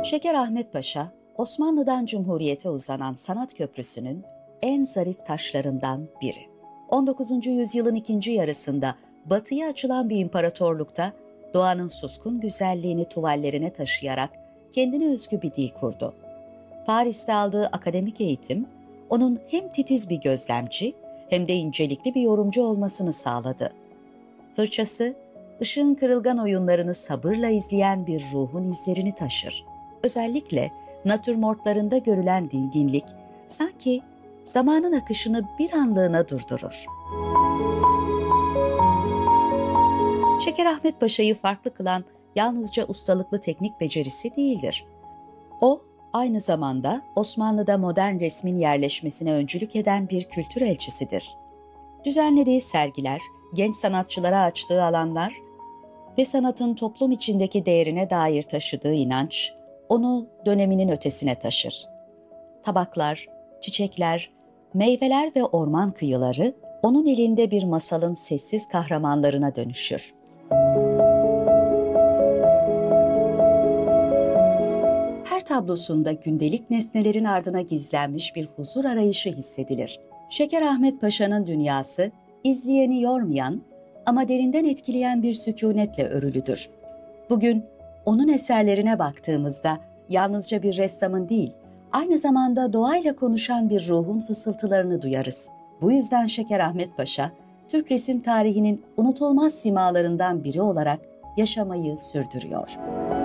Şeker Ahmet Paşa, Osmanlı'dan Cumhuriyet'e uzanan sanat köprüsünün en zarif taşlarından biri. 19. yüzyılın ikinci yarısında batıya açılan bir imparatorlukta doğanın suskun güzelliğini tuvallerine taşıyarak kendine özgü bir dil kurdu. Paris'te aldığı akademik eğitim, onun hem titiz bir gözlemci hem de incelikli bir yorumcu olmasını sağladı. Fırçası, ışığın kırılgan oyunlarını sabırla izleyen bir ruhun izlerini taşır. Özellikle natürmortlarında görülen dinginlik, sanki zamanın akışını bir anlığına durdurur. Şeker Ahmet Paşa'yı farklı kılan yalnızca ustalıklı teknik becerisi değildir. O, aynı zamanda Osmanlı'da modern resmin yerleşmesine öncülük eden bir kültür elçisidir. Düzenlediği sergiler, genç sanatçılara açtığı alanlar ve sanatın toplum içindeki değerine dair taşıdığı inanç, onu döneminin ötesine taşır. Tabaklar, çiçekler, meyveler ve orman kıyıları, onun elinde bir masalın sessiz kahramanlarına dönüşür. Her tablosunda gündelik nesnelerin ardına gizlenmiş bir huzur arayışı hissedilir. Şeker Ahmet Paşa'nın dünyası, izleyeni yormayan ama derinden etkileyen bir sükûnetle örülüdür. Bugün onun eserlerine baktığımızda yalnızca bir ressamın değil, aynı zamanda doğayla konuşan bir ruhun fısıltılarını duyarız. Bu yüzden Şeker Ahmet Paşa, Türk resim tarihinin unutulmaz simalarından biri olarak yaşamayı sürdürüyor.